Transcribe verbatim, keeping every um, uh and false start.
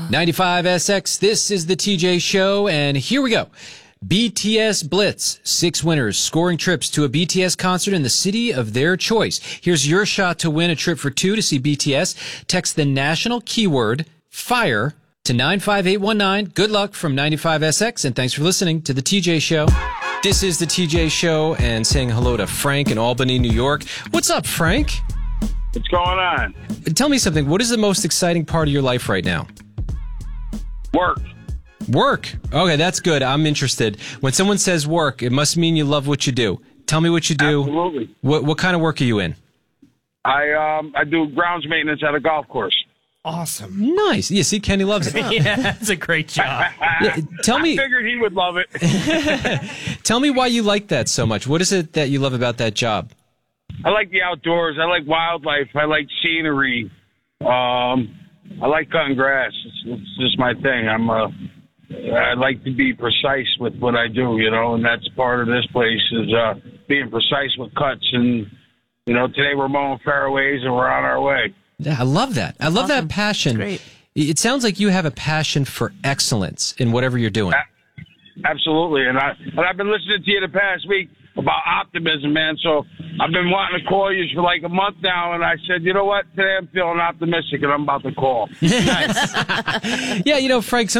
ninety-five S X, this is the T J Show, and here we go. B T S Blitz, six winners scoring trips to a B T S concert in the city of their choice. Here's your shot to win a trip for two to see B T S. Text the national keyword FIRE to nine five eight one nine. Good luck from ninety-five S X, and thanks for listening to the T J Show. This is the T J Show, and saying hello to Frank in Albany, New York. What's up, Frank? What's going on? Tell me something. What is the most exciting part of your life right now? Work. Work. Okay, that's good. I'm interested. When someone says work, it must mean you love what you do. Tell me what you do. Absolutely. What what kind of work are you in? I um I do grounds maintenance at a golf course. Awesome. Nice. You see, Kenny loves it. Yeah, that's a great job. Yeah, tell me. I figured he would love it. Tell me why you like that so much. What is it that you love about that job? I like the outdoors. I like wildlife. I like scenery. Um, I like cutting grass. It's, it's just my thing. I'm a I like to be precise with what I do, you know, and that's part of this place is uh, being precise with cuts. And, you know, today we're mowing fairways and we're on our way. Yeah, I love that. I love Awesome. that passion. Great. It sounds like you have a passion for excellence in whatever you're doing. Absolutely. And, I, and I've been listening to you the past week about optimism, man. So I've been wanting to call you for like a month now, and I said, you know what? Today I'm feeling optimistic, and I'm about to call. Nice. Yeah, you know, Frank,